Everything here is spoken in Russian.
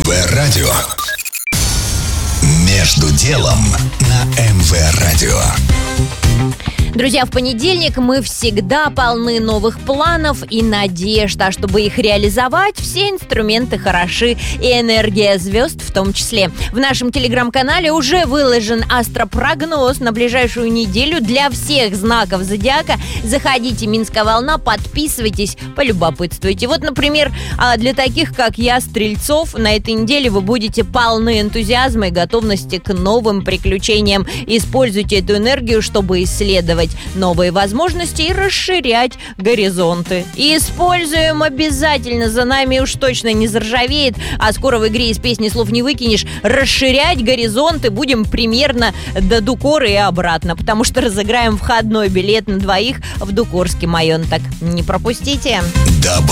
МВ-радио. Между делом на МВ-радио. Друзья, в понедельник мы всегда полны новых планов и надежд, а чтобы их реализовать, все инструменты хороши, и энергия звезд в том числе. В нашем телеграм-канале уже выложен астропрогноз на ближайшую неделю для всех знаков зодиака. Заходите, Минская волна, подписывайтесь, полюбопытствуйте. Вот, например, для таких, как я, стрельцов, на этой неделе вы будете полны энтузиазма и готовности к новым приключениям. Используйте эту энергию, чтобы исследовать новые возможности и расширять горизонты. И используем обязательно, за нами уж точно не заржавеет, а скоро в игре из песни слов не выкинешь. Расширять горизонты будем примерно до Дукора и обратно, потому что разыграем входной билет на двоих в Дукорский Майон. Так не пропустите. Добавь